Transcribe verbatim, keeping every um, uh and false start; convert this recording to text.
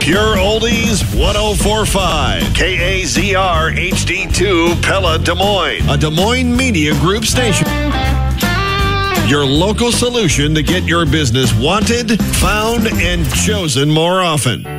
Pure Oldies ten forty-five. K A Z R H D two Pella, Des Moines. A Des Moines Media Group station. Your local solution to get your business wanted, found, and chosen more often.